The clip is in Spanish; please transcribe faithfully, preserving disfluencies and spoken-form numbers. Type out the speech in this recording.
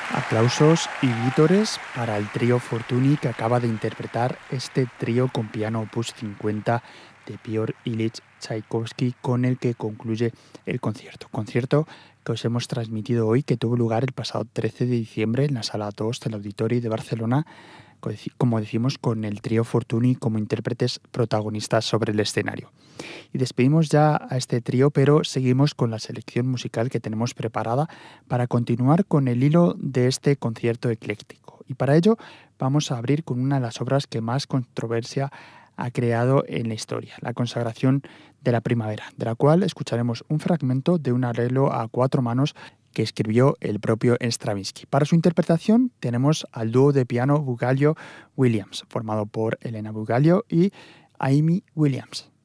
Aplausos y vítores para el trío Fortuny que acaba de interpretar este trío con piano opus cincuenta de Piotr Ilich Tchaikovsky, con el que concluye el concierto. Concierto que os hemos transmitido hoy, que tuvo lugar el pasado trece de diciembre en la Sala dos del Auditori de Barcelona, como decimos, con el trío Fortuny como intérpretes protagonistas sobre el escenario. Y despedimos ya a este trío, pero seguimos con la selección musical que tenemos preparada para continuar con el hilo de este concierto ecléctico. Y para ello vamos a abrir con una de las obras que más controversia ha creado en la historia, la Consagración de la Primavera, de la cual escucharemos un fragmento de un arreglo a cuatro manos que escribió el propio Stravinsky. Para su interpretación tenemos al dúo de piano Bugallo-Williams, formado por Elena Bugallo y Amy Williams.